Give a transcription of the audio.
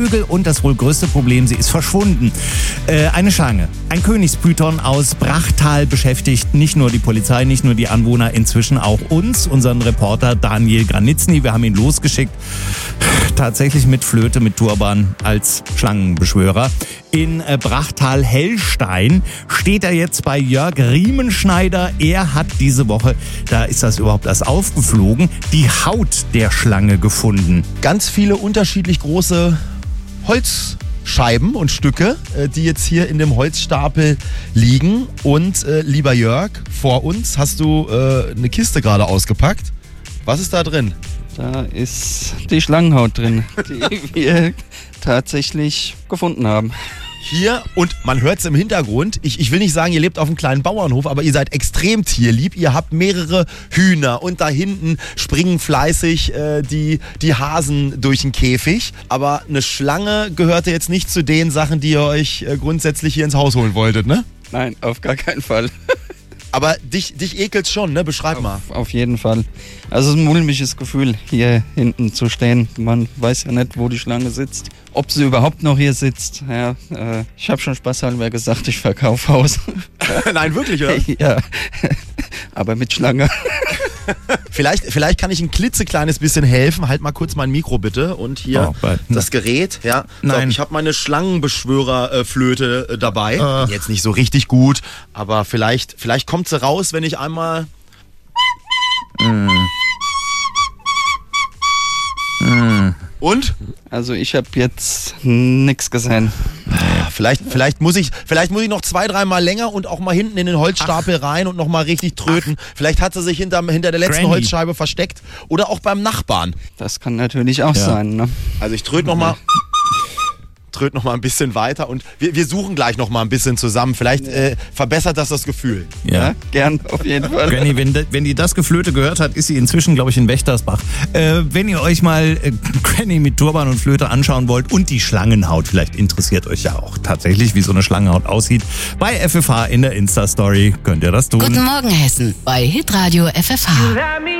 Vögel und das wohl größte Problem, sie ist verschwunden. Eine Schlange, ein Königspython aus Brachtal beschäftigt nicht nur die Polizei, nicht nur die Anwohner, inzwischen auch uns, unseren Reporter Daniel Granitzny. Wir haben ihn losgeschickt, tatsächlich mit Flöte, mit Turban als Schlangenbeschwörer. In Brachtal-Hellstein steht er jetzt bei Jörg Riemenschneider. Er hat diese Woche, da ist das überhaupt erst aufgeflogen, die Haut der Schlange gefunden. Ganz viele unterschiedlich große Holzscheiben und Stücke, die jetzt hier in dem Holzstapel liegen. Und lieber Jörg, vor uns hast du eine Kiste gerade ausgepackt. Was ist da drin? Da ist die Schlangenhaut drin, die wir tatsächlich gefunden haben. Hier, und man hört es im Hintergrund, ich will nicht sagen, ihr lebt auf einem kleinen Bauernhof, aber ihr seid extrem tierlieb. Ihr habt mehrere Hühner und da hinten springen fleißig die Hasen durch den Käfig. Aber eine Schlange gehörte jetzt nicht zu den Sachen, die ihr euch grundsätzlich hier ins Haus holen wolltet, ne? Nein, auf gar keinen Fall. Aber dich ekelt's schon, ne? Beschreib mal. Auf jeden Fall. Also es ist ein mulmiges Gefühl, hier hinten zu stehen. Man weiß ja nicht, wo die Schlange sitzt. Ob sie überhaupt noch hier sitzt. Ja, ich habe schon spaßhalber gesagt, ich verkaufe Haus. Nein, wirklich, oder? Ja, aber mit Schlange. Vielleicht kann ich ein klitzekleines bisschen helfen. Halt mal kurz mein Mikro bitte. Und hier das Gerät. Ja. Nein. So, ich habe meine Schlangenbeschwörer-Flöte dabei. Jetzt nicht so richtig gut, aber vielleicht kommt sie raus, wenn ich einmal... Und? Also ich habe jetzt nichts gesehen. Vielleicht muss ich noch 2-3 Mal länger und auch mal hinten in den Holzstapel rein und noch mal richtig tröten. Vielleicht hat sie sich hinter der letzten Holzscheibe versteckt oder auch beim Nachbarn. Das kann natürlich auch sein, ne? Also ich tröte noch mal ein bisschen weiter und wir suchen gleich noch mal ein bisschen zusammen. Vielleicht verbessert das Gefühl. Ja, gern, auf jeden Fall. Granny, wenn die das Geflöte gehört hat, ist sie inzwischen, glaube ich, in Wächtersbach. Wenn ihr euch mal Granny mit Turban und Flöte anschauen wollt und die Schlangenhaut, vielleicht interessiert euch ja auch tatsächlich, wie so eine Schlangenhaut aussieht, bei FFH in der Insta-Story könnt ihr das tun. Guten Morgen, Hessen, bei Hitradio FFH.